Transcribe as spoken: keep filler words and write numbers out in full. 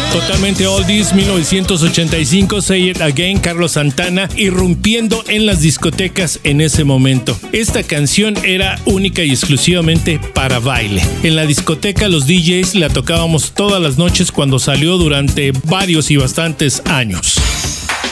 Totalmente oldies, mil novecientos ochenta y cinco, Say It Again, Carlos Santana, irrumpiendo en las discotecas en ese momento. Esta canción era única y exclusivamente para baile. En la discoteca los D Js la tocábamos todas las noches cuando salió durante varios y bastantes años.